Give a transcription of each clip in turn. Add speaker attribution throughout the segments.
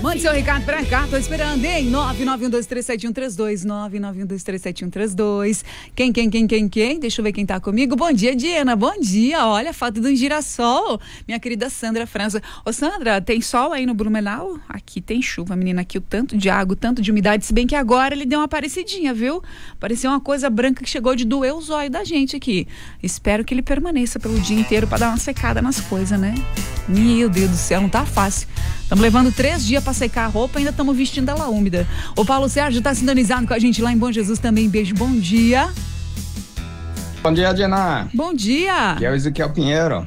Speaker 1: Mande seu recado pra cá, tô esperando, hein? 991237132, 991237132. Quem? Deixa eu ver quem tá comigo. Bom dia, Diana, bom dia. Olha, foto do girassol. Minha querida Sandra França. Ô, Sandra, tem sol aí no Blumenau? Aqui tem chuva, menina. Aqui o tanto de água, o tanto de umidade. Se bem que agora ele deu uma parecidinha, viu? Pareceu uma coisa branca que chegou de doer o zóio da gente aqui. Espero que ele permaneça pelo dia inteiro pra dar uma secada nas coisas, né? Meu Deus do céu, não tá fácil. Estamos levando 3 dias pra secar a roupa, ainda estamos vestindo ela úmida. O Paulo Sérgio tá sintonizado com a gente lá em Bom Jesus também. Beijo, bom dia.
Speaker 2: Bom dia, Diana.
Speaker 1: Bom dia.
Speaker 2: Aqui é o Ezequiel Pinheiro.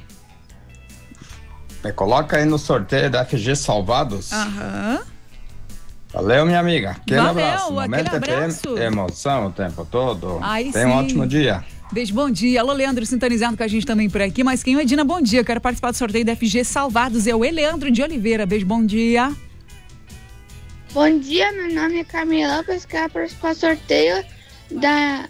Speaker 2: Me coloca aí no sorteio da FG Salvados.
Speaker 1: Aham.
Speaker 2: Valeu, minha amiga. Aquele abraço.
Speaker 1: Aquele
Speaker 2: Momento
Speaker 1: abraço.
Speaker 2: FM, emoção o tempo todo.
Speaker 1: Aí
Speaker 2: Tenha um
Speaker 1: sim.
Speaker 2: ótimo dia.
Speaker 1: Beijo, bom dia. Alô, Leandro, sintonizado com a gente também por aqui. Mas quem é Dina, bom dia. Quero participar do sorteio da FG Salvados. É o Eleandro de Oliveira. Beijo, bom dia.
Speaker 3: Bom dia, meu nome é Camila Lopes, quero participar do sorteio da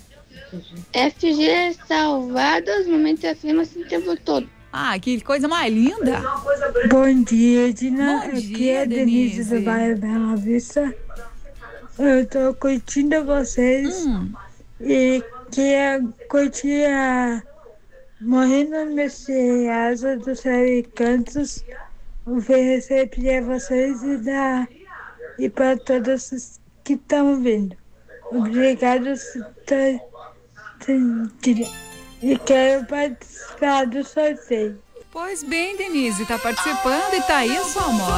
Speaker 3: FG Salvados, Momento FM, assim o tempo todo.
Speaker 1: Ah, que coisa mais linda.
Speaker 4: Bom dia, Dina.
Speaker 1: Bom
Speaker 4: Aqui
Speaker 1: dia,
Speaker 4: é Denise do
Speaker 1: Denise.
Speaker 4: bairro Bela Vista. Eu tô curtindo vocês e queria curtir a Morrendo nesse Asa dos Cantos. Oferecer para vocês e para todos que estão vindo. Obrigado, e quero participar do sorteio.
Speaker 1: Pois bem, Denise, tá participando e tá aí a sua moto.